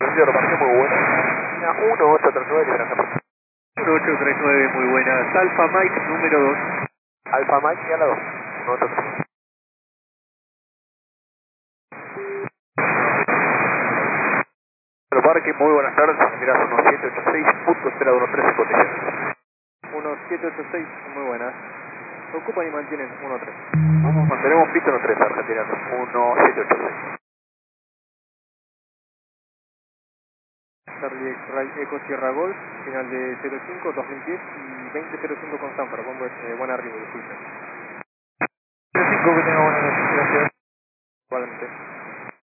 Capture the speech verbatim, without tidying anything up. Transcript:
Lo marqué muy bueno. uno ocho tres nueve, liberación. uno ocho tres nueve, muy buenas. Alfa Mike número dos. Alfa Mike y a la dos. uno ocho tres nueve. El parque, muy buenas tardes. Mirás uno siete ocho seis punto cero uno tres en condiciones. uno siete ocho seis, muy buenas. Ocupan y mantienen uno tres. Vamos, mantenemos pista uno tres, Argentina uno siete ocho seis. Charlie X-Ray Eco Sierra Golf, final de cero cinco, dos mil diez y veinte cero cinco con Stanford. Buen, eh, buen arribo, disculpen. cero cinco, que tenga buena noche, gracias. Igualmente.